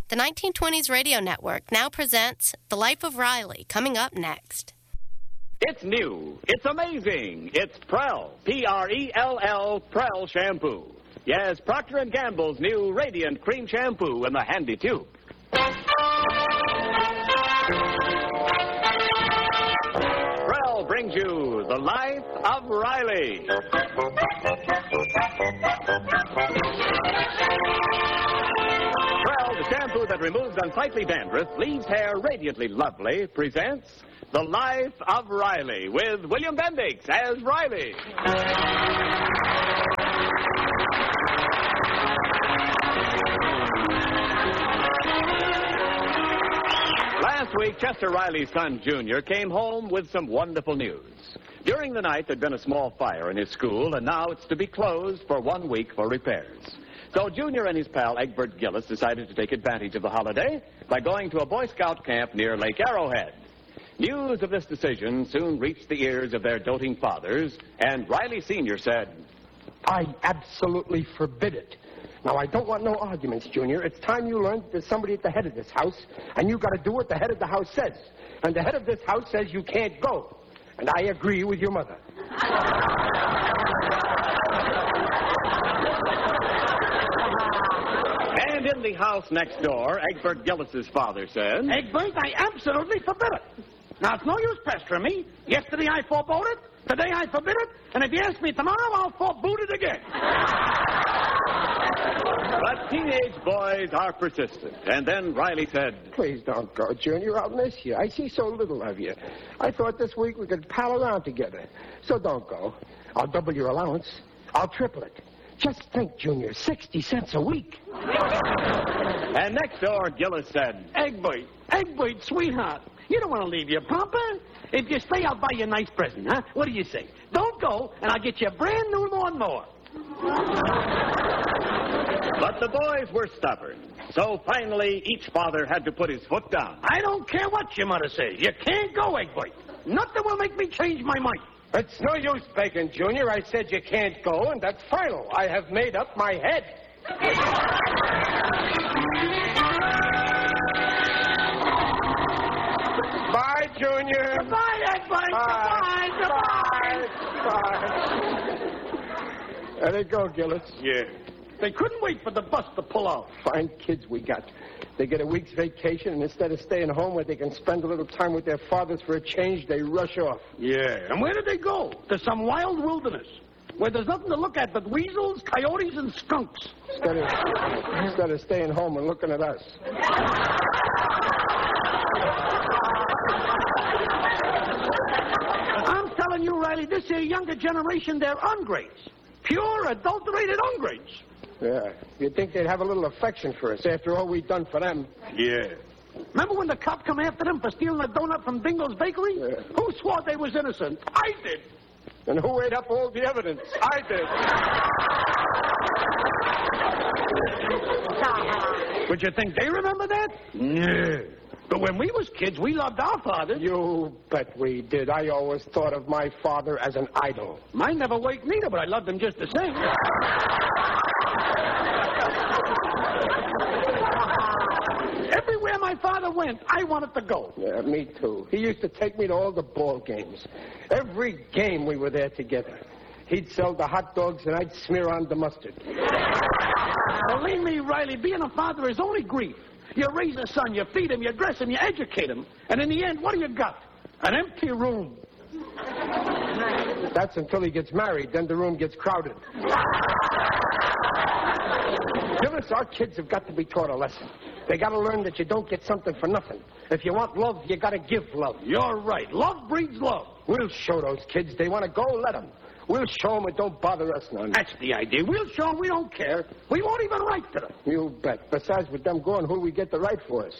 The 1920s Radio Network now presents The Life of Riley, coming up next. It's new. It's amazing. It's Prell. P-R-E-L-L, Prell shampoo. Yes, Procter & Gamble's new Radiant Cream Shampoo in the handy tube. Prell brings you The Life of Riley. Prell, the shampoo that removes unsightly dandruff, leaves hair radiantly lovely, presents The Life of Riley with William Bendix as Riley. Last week, Chester Riley's son, Junior, came home with some wonderful news. During the night, there'd been a small fire in his school, and now it's to be closed for 1 week for repairs. So Junior and his pal, Egbert Gillis, decided to take advantage of the holiday by going to a Boy Scout camp near Lake Arrowhead. News of this decision soon reached the ears of their doting fathers, and Riley Sr. said, I absolutely forbid it. Now, I don't want no arguments, Junior. It's time you learned there's somebody at the head of this house, and you got to do what the head of the house says. And the head of this house says you can't go. And I agree with your mother. And in the house next door, Egbert Gillis's father said, Egbert, I absolutely forbid it. Now, it's no use pestering me. Yesterday I forbade it. Today I forbid it. And if you ask me tomorrow, I'll forbode it again. But teenage boys are persistent. And then Riley said, Please don't go, Junior. I'll miss you. I see so little of you. I thought this week we could pal around together. So don't go. I'll double your allowance. I'll triple it. Just think, Junior, 60 cents a week. And next door, Gillis said, Egbert, sweetheart, you don't want to leave your papa. If you stay, I'll buy you a nice present, huh? What do you say? Don't go, and I'll get you a brand new lawnmower. But the boys were stubborn. So finally, each father had to put his foot down. I don't care what your mother says. You can't go, Egbert. Nothing will make me change my mind. It's no use begging, Junior. I said you can't go, and that's final. I have made up my head. Bye, Junior. Goodbye, Egbert. Bye. Goodbye. There they go, Gillis. Yeah. They couldn't wait for the bus to pull out. Fine kids we got. They get a week's vacation, and instead of staying home where they can spend a little time with their fathers for a change, they rush off. Yeah. And where did they go? To some wild wilderness where there's nothing to look at but weasels, coyotes, and skunks. Instead of staying home and looking at us. I'm telling you, Riley, this here younger generation, they're ungrades. Pure, adulterated ungrades. Yeah. You'd think they'd have a little affection for us after all we've done for them. Yeah. Remember when the cop come after them for stealing a donut from Dingo's Bakery? Yeah. Who swore they was innocent? I did. And who ate up all the evidence? I did. Would you think they remember that? No. But when we was kids, we loved our father. You bet we did. I always thought of my father as an idol. Mine never waked neither, but I loved him just the same. Everywhere my father went, I wanted to go. Yeah, me too. He used to take me to all the ball games. Every game we were there together. He'd sell the hot dogs and I'd smear on the mustard. Believe me, Riley, being a father is only grief. You raise a son, you feed him, you dress him, you educate him. And in the end, what do you got? An empty room. That's until he gets married. Then the room gets crowded. Gillis, our kids have got to be taught a lesson. They got to learn that you don't get something for nothing. If you want love, you got to give love. You're right. Love breeds love. We'll show those kids they want to go, let them. We'll show them it don't bother us none. That's the idea. We'll show them we don't care. We won't even write to them. You bet. Besides, with them going, who'll we get to write for us?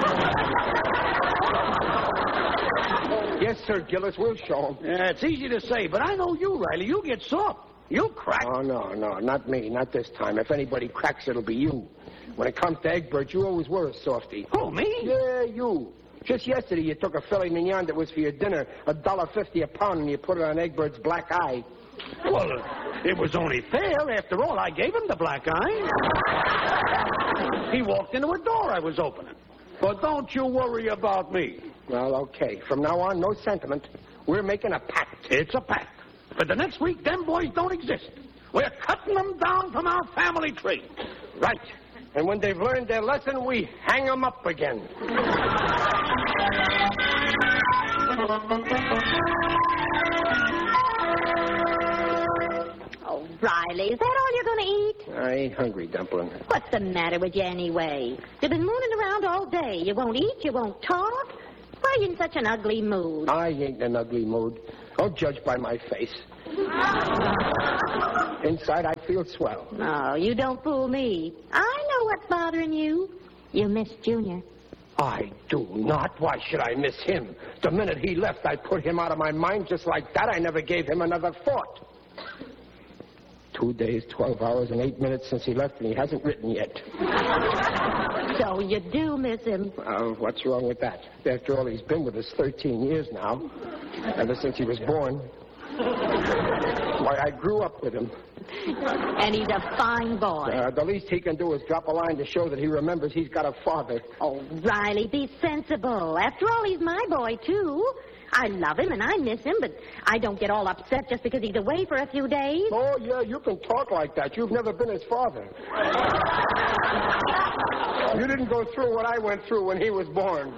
Yes, sir, Gillis, we'll show them. Yeah, it's easy to say, but I know you, Riley. You get soft. You crack. Oh, no, not me. Not this time. If anybody cracks, it'll be you. When it comes to Egbert, you always were a softy. Who, me? Yeah, you. Just yesterday, you took a filet mignon that was for your dinner, $1.50 a pound, and you put it on Egbert's black eye. Well, it was only fair. After all, I gave him the black eye. He walked into a door I was opening. But don't you worry about me. Well, okay. From now on, no sentiment. We're making a pact. It's a pact. For the next week, them boys don't exist. We're cutting them down from our family tree. Right. And when they've learned their lesson, we hang them up again. Oh, Riley, is that all you're going to eat? I ain't hungry, Dumpling. What's the matter with you anyway? You've been mooning around all day. You won't eat, you won't talk. Why are you in such an ugly mood? I ain't in an ugly mood. Don't judge by my face. Inside, I feel swell. No, you don't fool me. I know what's bothering you. You miss Junior. I do not. Why should I miss him? The minute he left, I put him out of my mind just like that. I never gave him another thought. 2 days, 12 hours, and 8 minutes since he left, and he hasn't written yet. So you do miss him. What's wrong with that? After all, he's been with us 13 years now, ever since he was born. Why, I grew up with him. And he's a fine boy. The least he can do is drop a line to show that he remembers he's got a father. Oh, Riley, be sensible. After all, he's my boy, too. I love him and I miss him, but I don't get all upset just because he's away for a few days. Oh, yeah, you can talk like that. You've never been his father. You didn't go through what I went through when he was born.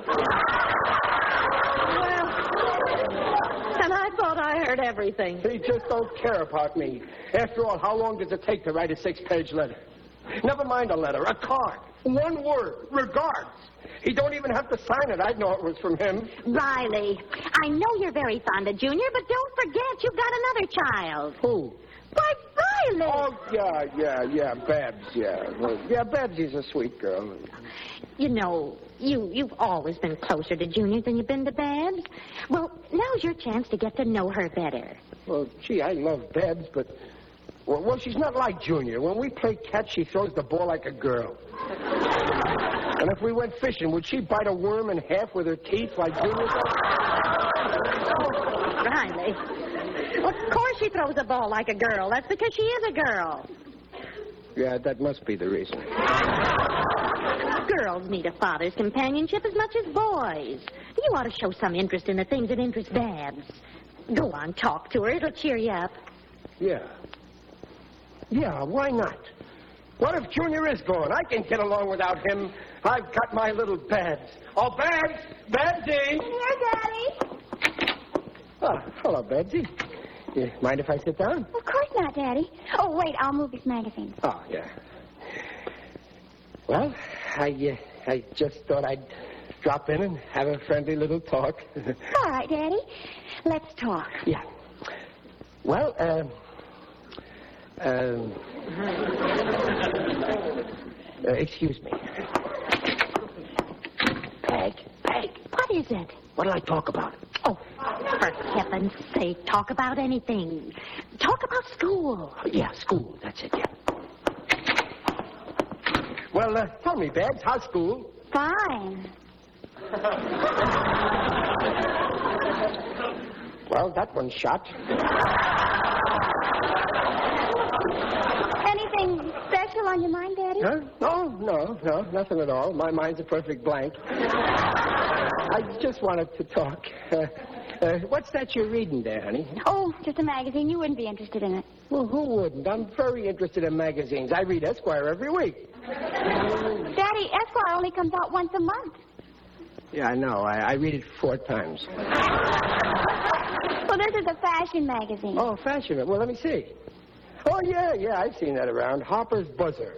And I thought I heard everything. He just don't care about me. After all, how long does it take to write a 6-page letter? Never mind a letter, a card. One word, regards. He don't even have to sign it. I'd know it was from him. Riley, I know you're very fond of Junior, but don't forget you've got another child. Who? Why, Riley! Oh, yeah, Babs, yeah. Well, yeah, Babsy's a sweet girl. You know, you've always been closer to Junior than you've been to Babs. Well, now's your chance to get to know her better. Well, gee, I love Babs, but... Well, she's not like Junior. When we play catch, she throws the ball like a girl. And if we went fishing, would she bite a worm in half with her teeth like Junior does? Riley. Well, of course she throws a ball like a girl. That's because she is a girl. Yeah, that must be the reason. Girls need a father's companionship as much as boys. You ought to show some interest in the things that interest Babs. Go on, talk to her. It'll cheer you up. Yeah. Yeah, why not? What if Junior is gone? I can get along without him. I've got my little Babs. Oh, Babs! Babsy! Here, Daddy. Oh, hello, Babsy. You mind if I sit down? Of course not, Daddy. Oh, wait, I'll move this magazine. Oh, yeah. Well, I just thought I'd drop in and have a friendly little talk. All right, Daddy. Let's talk. Yeah. Well, excuse me. Peg. What is it? What'll I talk about? Oh, for heaven's sake, talk about anything. Talk about school. Yeah, school. That's it, yeah. Well, tell me, Babs, how's school? Fine. Well, that one's shot. Anything special on your mind, Daddy? Huh? No, nothing at all. My mind's a perfect blank. I just wanted to talk. What's that you're reading there, honey? Oh, just a magazine. You wouldn't be interested in it. Well, who wouldn't? I'm very interested in magazines. I read Esquire every week. Daddy, Esquire only comes out once a month. Yeah, I know. I read it 4 times. Well, this is a fashion magazine. Oh, fashion. Well, let me see. Oh, yeah, I've seen that around. Harper's Buzzer.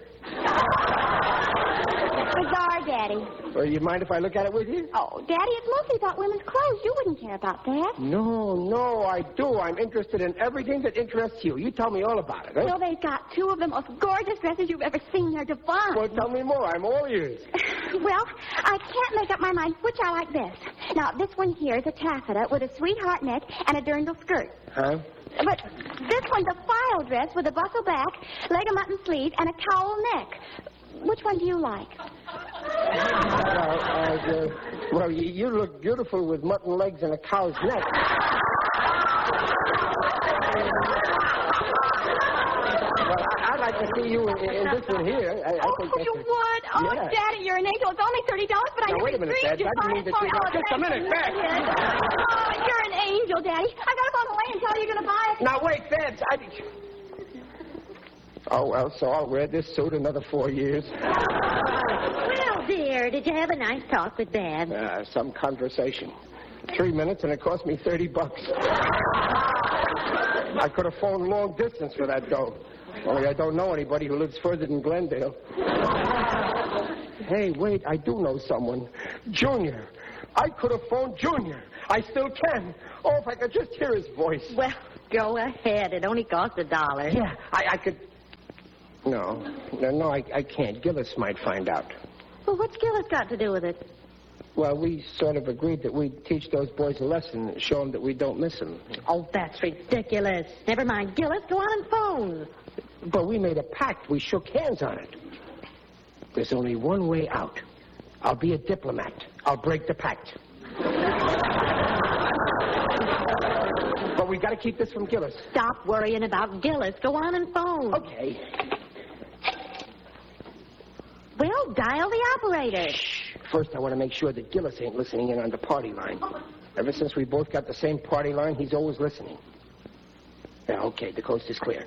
Bizarre, Daddy. Well, you mind if I look at it with you? Oh, Daddy, it's mostly about women's clothes. You wouldn't care about that. No, I do. I'm interested in everything that interests you. You tell me all about it, huh? Well, they've got 2 of the most gorgeous dresses you've ever seen. They're divine. Well, tell me more. I'm all ears. Well, I can't make up my mind which I like best. Now, this one here is a taffeta with a sweetheart neck and a dirndl skirt. Huh? But this one's a file dress with a bustle back, leg of mutton sleeve, and a cowl neck. Which one do you like? Well, you look beautiful with mutton legs and a cow's neck. Well, I'd like to see you in this one here. I think that's you would? Oh, Yeah. Daddy, you're an angel. It's only $30, but I Now, never wait a minute, dreamed Dad. you'd That buy means it that for you- me. just a minute, Dad. Oh, you're an angel, Daddy. I got up on the way and tell you you're going to buy it. Now, wait, Dad. Oh, well, so I'll wear this suit another 4 years. Well, dear, did you have a nice talk with Dad? Some conversation. 3 minutes, and it cost me $30. I could have phoned long distance for that dough. Only I don't know anybody who lives further than Glendale. Hey, wait, I do know someone. Junior. I could have phoned Junior. I still can. Oh, if I could just hear his voice. Well, go ahead. It only cost $1. Yeah, I could... No, I can't. Gillis might find out. Well, what's Gillis got to do with it? Well, we sort of agreed that we'd teach those boys a lesson, show them that we don't miss them. Oh, that's ridiculous. Never mind Gillis. Go on and phone. But we made a pact. We shook hands on it. There's only one way out. I'll be a diplomat. I'll break the pact. But we got to keep this from Gillis. Stop worrying about Gillis. Go on and phone. Okay. Well, dial the operator. First, I want to make sure that Gillis ain't listening in on the party line. Ever since we both got the same party line, he's always listening. Yeah, okay, the coast is clear.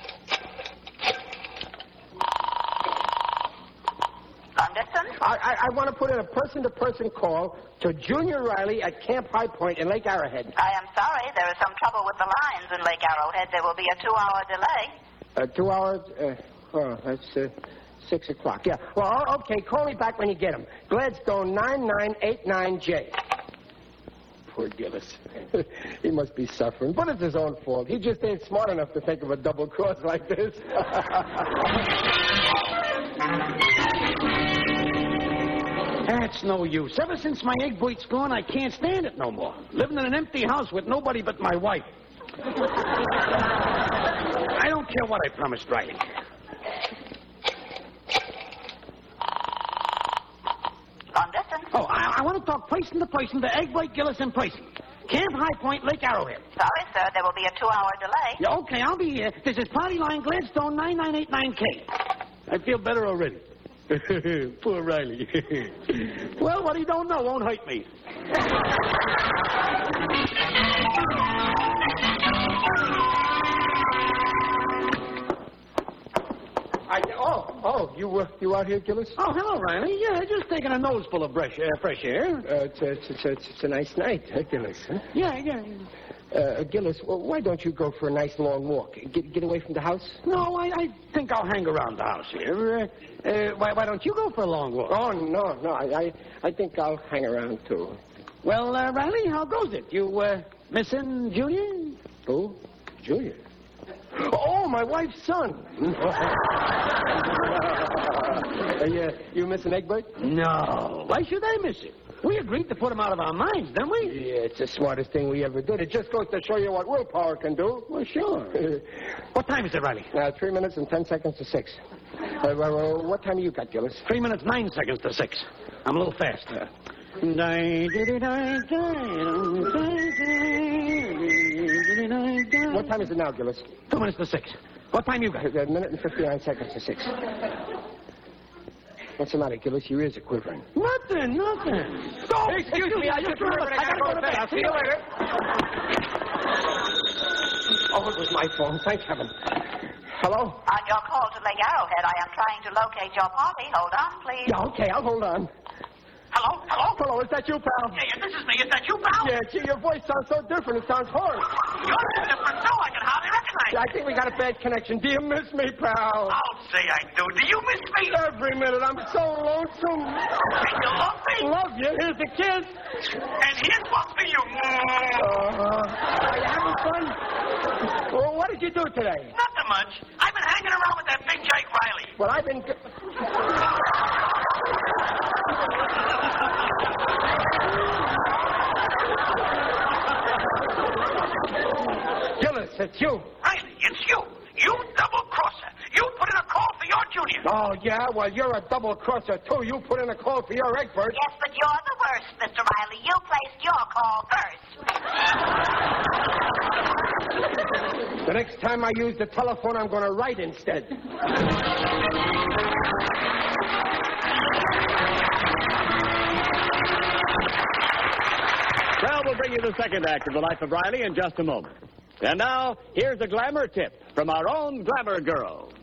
Anderson? I want to put in a person-to-person call to Junior Riley at Camp High Point in Lake Arrowhead. I am sorry. There is some trouble with the lines in Lake Arrowhead. There will be a 2-hour delay. 2 hours? That's 6 o'clock. Yeah. Well, okay, call me back when you get him. Gladstone 9989J. Poor Gillis. He must be suffering. But it's his own fault. He just ain't smart enough to think of a double cross like this. That's no use. Ever since my egg boy's gone, I can't stand it no more. Living in an empty house with nobody but my wife. I don't care what I promised Riley. Anderson? Oh, I want to talk person to person to Egg White Gillis in person. Camp High Point, Lake Arrowhead. Sorry, sir. There will be a 2-hour delay. Yeah, okay, I'll be here. This is party line Gladstone 9989K. I feel better already. Poor Riley. Well, what he don't know won't hurt me. You out here, Gillis? Oh, hello, Riley. Yeah, just taking a nose full of fresh air. It's a nice night, huh, Gillis? Huh? Yeah. Gillis, well, why don't you go for a nice long walk? Get away from the house? No, I think I'll hang around the house here. Why don't you go for a long walk? Oh, no. I think I'll hang around, too. Well, Riley, how goes it? You, missing Junior? Who? Junior? Oh, my wife's son. You missing Egbert? No. Why should I miss it? We agreed to put him out of our minds, didn't we? Yeah, it's the smartest thing we ever did. It just goes to show you what willpower can do. Well, sure. What time is it, Riley? 3 minutes and 10 seconds to 6. What time you got, Gillis? 3 minutes, 9 seconds to 6. I'm a little fast. What time is it now, Gillis? 2 minutes to 6. What time you got? 1 minute and 59 seconds to 6. What's the matter, Gillis? Your ears are quivering. Nothing. Oh, excuse me. I just remembered I gotta go to bed. I'll see you later. Oh, it was my phone. Thank heaven. Hello? On your call to Lake Arrowhead, I am trying to locate your party. Hold on, please. Yeah, okay. I'll hold on. Hello? Hello, is that you, pal? Yeah, this is me. Is that you, pal? Yeah, gee, your voice sounds so different. It sounds hoarse. You're different, too. I can hardly recognize you. I think we got a bad connection. Do you miss me, pal? I'll say I do. Do you miss me? Every minute. I'm so lonesome. And you love me? Love you. Here's the kiss. And here's one for you. Are you having fun? Well, what did you do today? Nothing much. I've been hanging around with that big Jake Riley. Well, I've been... Gillis, it's you. Riley, it's you. You double-crosser. You put in a call for your Junior. Oh, yeah? Well, you're a double-crosser, too. You put in a call for your Egbert. Yes, but you're the worst, Mr. Riley. You placed your call first. The next time I use the telephone, I'm going to write instead. Well, we'll bring you the second act of The Life of Riley in just a moment. And now, here's a glamour tip from our own glamour girl.